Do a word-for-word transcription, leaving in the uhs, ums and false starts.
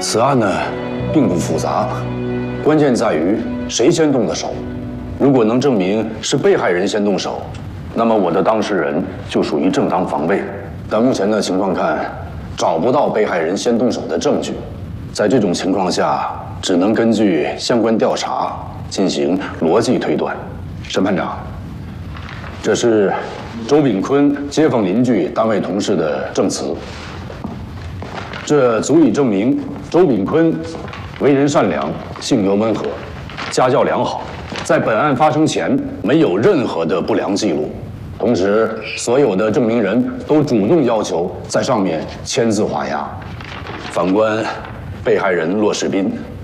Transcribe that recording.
此案呢，并不复杂，关键在于谁先动的手。如果能证明是被害人先动手，那么我的当事人就属于正当防卫。但目前的情况看，找不到被害人先动手的证据。在这种情况下，只能根据相关调查进行逻辑推断。审判长，这是周炳坤街坊邻居、单位同事的证词。这足以证明周炳坤为人善良，性格温和，家教良好，在本案发生前没有任何的不良记录。同时，所有的证明人都主动要求在上面签字画押。反观被害人骆世斌，